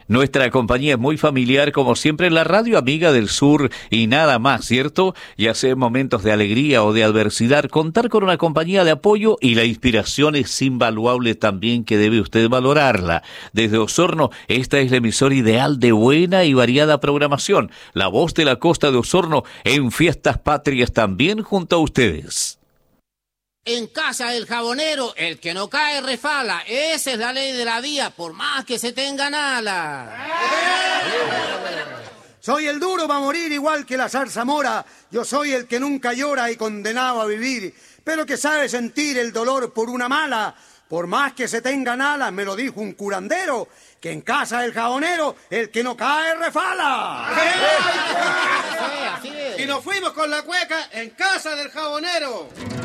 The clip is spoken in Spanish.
Nuestra compañía es muy familiar, como siempre, la radio amiga del sur y nada más, ¿cierto? Ya sea en momentos de alegría o de adversidad, contar con una compañía de apoyo y la inspiración es invaluable también, que debe usted valorarla. Desde Osorno, esta es la emisora ideal de buena y variada programación. La voz de la costa de Osorno en fiestas patrias también junto a ustedes. En casa del jabonero, el que no cae refala. Esa es la ley de la vía, por más que se tengan alas. Soy el duro, va a morir igual que la zarzamora. Yo soy el que nunca llora y condenado a vivir, pero que sabe sentir el dolor por una mala. Por más que se tengan alas, me lo dijo un curandero, que en casa del jabonero, el que no cae refala. Así es. Y nos fuimos con la cueca en casa del jabonero.